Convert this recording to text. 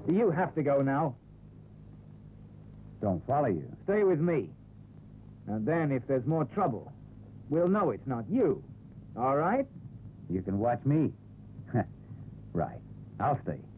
You have to go now. Don't follow you. Stay with me. And then, if there's more trouble, we'll know it's not you. All right? You can watch me. Right. I'll stay.